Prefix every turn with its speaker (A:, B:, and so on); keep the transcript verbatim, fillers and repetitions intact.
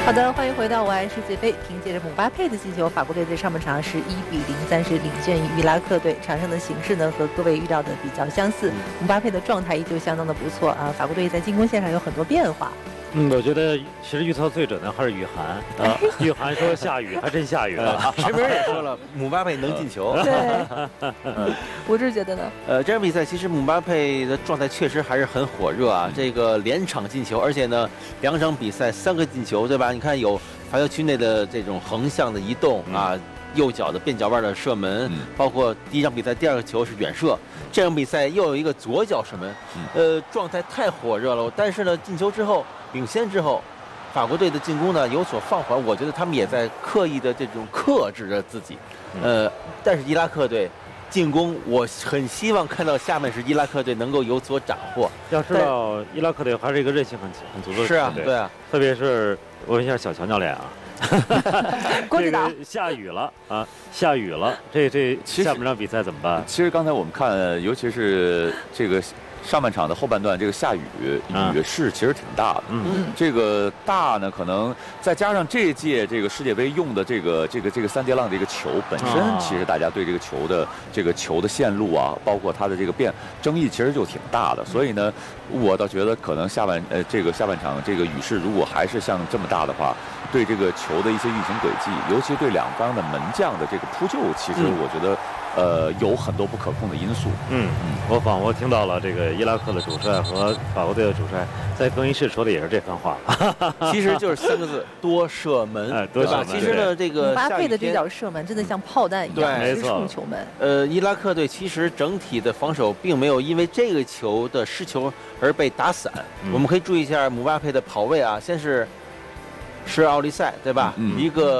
A: 好的，欢迎回到我爱世界杯。凭借着姆巴佩的进球，法国队在上半场是一比零暂时领先于伊拉克队。场上的形势呢和各位预料的比较相似，姆巴佩的状态依旧相当的不错啊。法国队在进攻线上有很多变化。嗯，
B: 我觉得其实预测最准的还是雨涵啊。雨涵说下雨，还真下雨了。
C: 陈明也说了，姆巴佩能进球。
A: 对，吴志觉得呢？
C: 呃，这场比赛其实姆巴佩的状态确实还是很火热啊，这个连场进球，而且呢，两场比赛三个进球，对吧？你看有罚球区内的这种横向的移动啊。嗯右脚的变脚腕的射门，嗯、包括第一场比赛第二个球是远射，这场比赛又有一个左脚射门，嗯、呃，状态太火热了。但是呢，进球之后领先之后，法国队的进攻呢有所放缓，我觉得他们也在刻意的这种克制着自己。呃，但是伊拉克队进攻，我很希望看到下半时伊拉克队能够有所斩获。
B: 要知道，伊拉克队还是一个韧性很很足的
C: 是啊，对啊，
B: 特别是我问一下小强教练啊。
A: 这个
B: 下雨了啊，下雨了，这这下半场比赛怎么办？
D: 其实刚才我们看，尤其是这个上半场的后半段，这个下雨雨势其实挺大的。嗯，这个大呢，可能再加上这届这个世界杯用的这个这个这个三叠浪的一个球本身，其实大家对这个球的这个球的线路啊，包括它的这个变争议，其实就挺大的。所以呢，我倒觉得可能下半呃这个下半场这个雨势如果还是像这么大的话。对这个球的一些运行轨迹，尤其对两方的门将的这个扑救，其实我觉得，呃，有很多不可控的因素。
B: 嗯嗯，我仿佛听到了这个伊拉克的主帅和法国队的主帅在更衣室说的也是这番话。
C: 其实就是三个字：多射门，
B: 哎，多射门。
C: 其实呢，这个
A: 姆巴佩的这脚射门真的像炮弹一样直冲球门。
C: 呃，伊拉克队其实整体的防守并没有因为这个球的失球而被打散。嗯、我们可以注意一下姆巴佩的跑位啊，先是。是奥利塞对吧？嗯、一个。